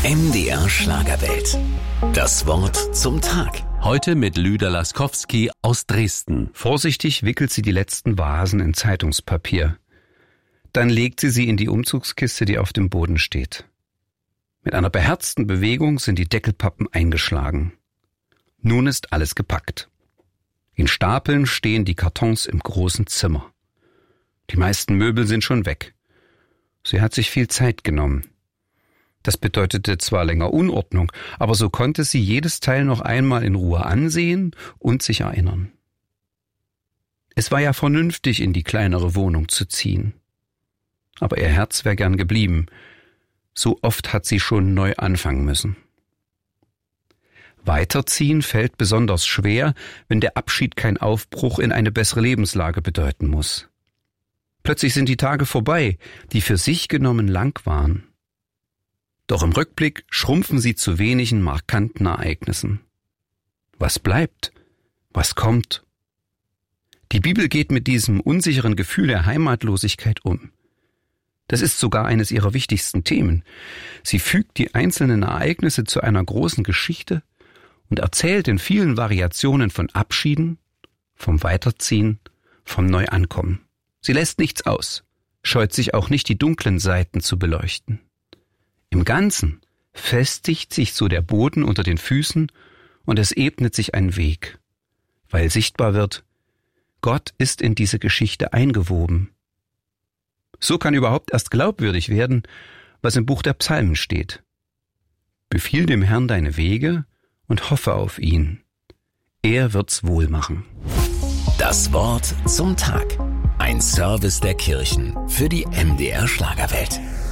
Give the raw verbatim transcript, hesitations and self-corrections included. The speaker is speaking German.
M D R Schlagerwelt. Das Wort zum Tag. Heute mit Lüder Laskowski aus Dresden. Vorsichtig wickelt sie die letzten Vasen in Zeitungspapier. Dann legt sie sie in die Umzugskiste, die auf dem Boden steht. Mit einer beherzten Bewegung sind die Deckelpappen eingeschlagen. Nun ist alles gepackt. In Stapeln stehen die Kartons im großen Zimmer. Die meisten Möbel sind schon weg. Sie hat sich viel Zeit genommen. Das bedeutete zwar länger Unordnung, aber so konnte sie jedes Teil noch einmal in Ruhe ansehen und sich erinnern. Es war ja vernünftig, in die kleinere Wohnung zu ziehen. Aber ihr Herz wäre gern geblieben. So oft hat sie schon neu anfangen müssen. Weiterziehen fällt besonders schwer, wenn der Abschied kein Aufbruch in eine bessere Lebenslage bedeuten muss. Plötzlich sind die Tage vorbei, die für sich genommen lang waren. Doch im Rückblick schrumpfen sie zu wenigen markanten Ereignissen. Was bleibt? Was kommt? Die Bibel geht mit diesem unsicheren Gefühl der Heimatlosigkeit um. Das ist sogar eines ihrer wichtigsten Themen. Sie fügt die einzelnen Ereignisse zu einer großen Geschichte und erzählt in vielen Variationen von Abschieden, vom Weiterziehen, vom Neuankommen. Sie lässt nichts aus, scheut sich auch nicht, die dunklen Seiten zu beleuchten. Im Ganzen festigt sich so der Boden unter den Füßen und es ebnet sich ein Weg, weil sichtbar wird, Gott ist in diese Geschichte eingewoben. So kann überhaupt erst glaubwürdig werden, was im Buch der Psalmen steht. Befiehl dem Herrn deine Wege und hoffe auf ihn. Er wird's wohl machen. Das Wort zum Tag. Ein Service der Kirchen für die M D R Schlagerwelt.